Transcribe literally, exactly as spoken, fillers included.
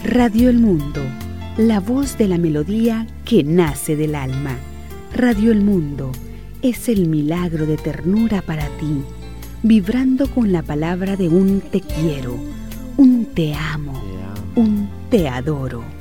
Radio El Mundo, la voz de la melodía que nace del alma. Radio El Mundo es el milagro de ternura para ti, vibrando con la palabra de un te quiero, un te amo, Te amo. un te adoro.